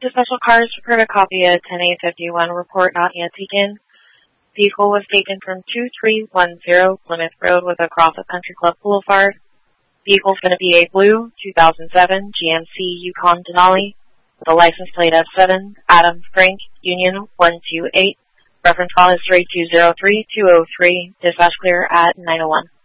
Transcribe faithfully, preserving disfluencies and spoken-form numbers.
The special cars prepared a copy of ten A fifty-one report not yet taken. Vehicle was taken from two three one zero Plymouth Road with across a Country Club Boulevard. Vehicle's going to be a blue two thousand seven G M C Yukon Denali with a license plate F seven, Adam Frank, Union one two eight. Reference call is three two zero three two zero three. Dispatch clear at nine oh one.